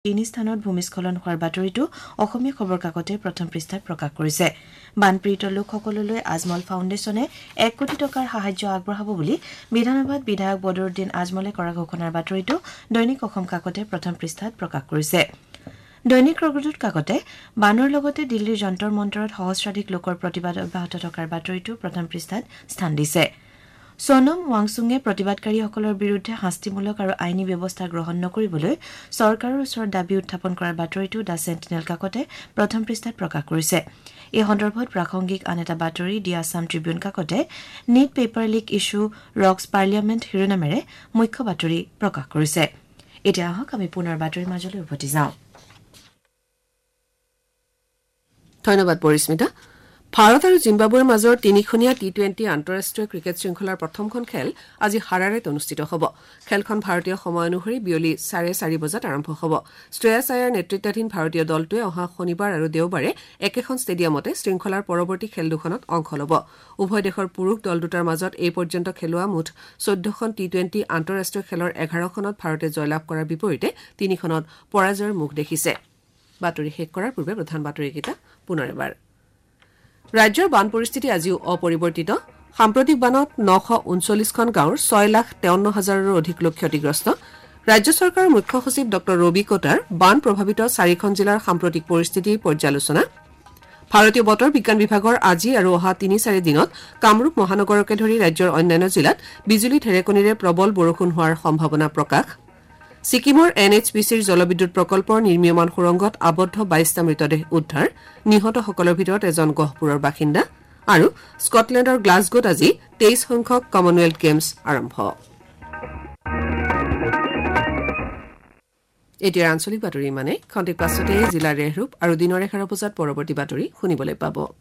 তিনি স্থানত ভূমিস্খলন হোৱাৰ বাতৰিটো অসমীয়া খবৰ কাকতে প্ৰথম পৃষ্ঠাত প্ৰকাশ কৰিছে। বানপীড়িত লোকসকললৈ আজমল ফাউণ্ডেশ্যনে 1 কোটি টকাৰ সাহায্য আগবঢ়াব বুলি বিধানসভাত বিধায়ক বদৰুদ্দিন আজমলে কৰা ঘোষণাৰ বাতৰিটো দৈনিক অসম কাকতে প্ৰথম পৃষ্ঠাত প্ৰকাশ কৰিছে। দৈনিক ৰগদূত কাকতে বানৰ লগতে দিল্লীৰ যন্তৰ মন্তৰত সহস্ৰাধিক লোকৰ প্ৰতিবাদ অব্যাহত থকাৰ বাতৰিটো প্ৰথম পৃষ্ঠাত স্থান দিছে। সোনম ৱাংচুঙে প্ৰতিবাদকাৰীসকলৰ বিৰুদ্ধে শাস্তিমূলক আৰু আইনী ব্যৱস্থা গ্ৰহণ নকৰিবলৈ চৰকাৰৰ ওচৰত দাবী উত্থাপন কৰাৰ বাতৰিটো দ্য চেণ্টিনেল কাকতে প্ৰথম পৃষ্ঠাত প্ৰকাশ কৰিছে। এই সন্দৰ্ভত প্ৰাসংগিক আন এটা বাতৰি দি Assam Tribune কাকতে NEET paper leak issue ৰক্স parliament শিৰোনামেৰে মুখ্য বাতৰি প্ৰকাশ কৰিছে। এতিয়া আহক আমি পুনৰ বাতৰিৰ মাজলৈ উভতি যাওঁ। ধন্যবাদ পৰিস্মিতা। ভাৰত আৰু জিম্বাবুৱেৰ মাজৰ তিনিখনীয়া টি-20 আন্তঃৰাষ্ট্ৰীয় ক্ৰিকেট শৃংখলাৰ প্ৰথমখন খেল আজি হাৰাৰেত অনুষ্ঠিত হ'ব। খেলখন ভাৰতীয় সময় অনুসৰি বিয়লি 4:30 বজাত আৰম্ভ হ'ব। শ্ৰেয়াছ আয়াৰ নেতৃত্বাধীন ভাৰতীয় দলটোৱে অহা শনিবাৰ আৰু দেওবাৰে একেখন ষ্টেডিয়ামতে শৃংখলাৰ পৰৱৰ্তী খেল দুখনত অংশ ল'ব। উভয় দেশৰ পুৰুষ দল দুটাৰ মাজত এই পৰ্যন্ত খেলোৱা মুঠ 14খন টি-20 আন্তঃৰাষ্ট্ৰীয় খেলৰ 11খনত ভাৰতে জয়লাভ কৰাৰ বিপৰীতে 3খনত পৰাজয়ৰ মুখ দেখিছে। বাতৰি শেষ কৰাৰ পূৰ্বে প্ৰধান বাতৰিকেইটা পুনৰ এবাৰ। ৰাজ্যৰ বান পৰিস্থিতি আজিও অপৰিৱৰ্তিত। সাম্প্ৰতিক বানত 939খন গাঁৱৰ 6,53,000ৰো অধিক লোক ক্ষতিগ্ৰস্ত। ৰাজ্য চৰকাৰৰ মুখ্য সচিব ড ৰবি কোটাৰ বান প্ৰভাৱিত 4খন জিলাৰ সাম্প্ৰতিক পৰিস্থিতিৰ পৰ্যালোচনা। ভাৰতীয় বতৰ বিজ্ঞান বিভাগৰ আজি আৰু অহা 3-4 দিনত কামৰূপ মহানগৰকে ধৰি ৰাজ্যৰ অন্যান্য জিলাত বিজুলী ঢেৰেকনিৰে প্ৰবল বৰষুণ হোৱাৰ সম্ভাৱনা প্ৰকাশ। ছিকিমৰ NHPCৰ জলবিদ্যুৎ প্ৰকল্পৰ নিৰ্মীয়মান সুৰংগত আবদ্ধ 22টা মৃতদেহ উদ্ধাৰ, নিহতসকলৰ ভিতৰত এজন গহপুৰৰ বাসিন্দা। আৰু স্কটলেণ্ডৰ গ্লাছগোত আজি 23 সংখ্যক কমনৱেলথ গেমছ আৰম্ভ। এতিয়া আঞ্চলিক বাতৰি মানে খন্তেক পাছতে জিলাৰ ৰেহৰূপ আৰু দিনৰ 11 বজাত পৰৱৰ্তী বাতৰি শুনিবলৈ পাব।